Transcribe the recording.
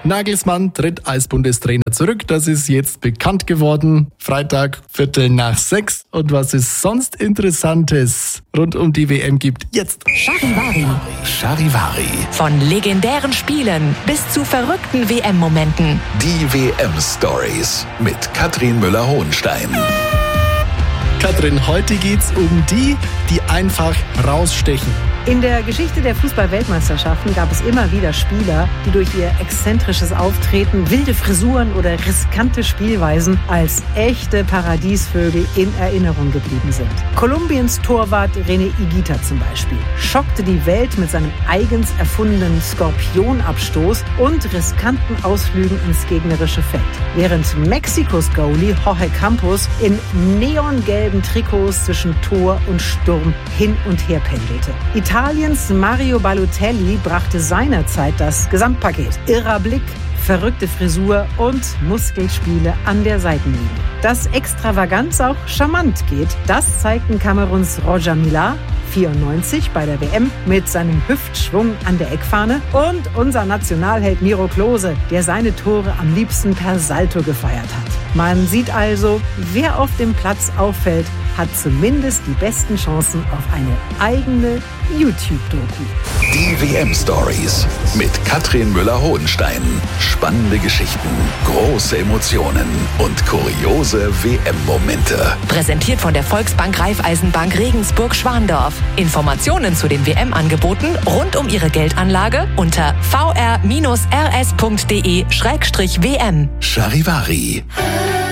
Nagelsmann tritt als Bundestrainer zurück. Das ist jetzt bekannt geworden. Freitag, 5:45. Und was es sonst Interessantes rund um die WM gibt, jetzt. Charivari. Charivari. Von legendären Spielen bis zu verrückten WM-Momenten. Die WM-Stories mit Katrin Müller-Hohenstein. Katrin, heute geht's um die einfach rausstechen. In der Geschichte der Fußball-Weltmeisterschaften gab es immer wieder Spieler, die durch ihr exzentrisches Auftreten, wilde Frisuren oder riskante Spielweisen als echte Paradiesvögel in Erinnerung geblieben sind. Kolumbiens Torwart René Higuita zum Beispiel schockte die Welt mit seinem eigens erfundenen Skorpionabstoß und riskanten Ausflügen ins gegnerische Feld. Während Mexikos Goalie Jorge Campos in neongelben Trikots zwischen Tor und Sturm hin und her pendelte. Italiens Mario Balotelli brachte seinerzeit das Gesamtpaket. Irrer Blick, verrückte Frisur und Muskelspiele an der Seitenlinie. Dass Extravaganz auch charmant geht, das zeigten Kameruns Roger Mila, 94 bei der WM mit seinem Hüftschwung an der Eckfahne und unser Nationalheld Miro Klose, der seine Tore am liebsten per Salto gefeiert hat. Man sieht also, wer auf dem Platz auffällt, hat zumindest die besten Chancen auf eine eigene YouTube-Doku. Die WM-Stories mit Katrin Müller-Hohenstein. Spannende Geschichten, große Emotionen und kuriose WM-Momente. Präsentiert von der Volksbank Raiffeisenbank Regensburg-Schwandorf. Informationen zu den WM-Angeboten rund um Ihre Geldanlage unter vr-rs.de/WM. Charivari.